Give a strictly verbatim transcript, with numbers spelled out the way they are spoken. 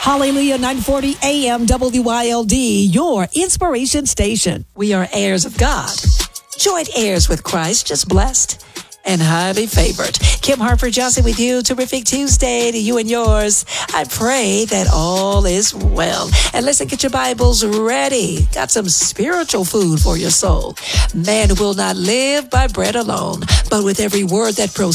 Hallelujah, nine forty A M W I L D, your inspiration station. We are heirs of God, joint heirs with Christ, just blessed and highly favored. Kim Harper Johnson with you. Terrific Tuesday to you and yours. I pray that all is well. And listen, get your Bibles ready. Got some spiritual food for your soul. Man will not live by bread alone, but with every word that proceeds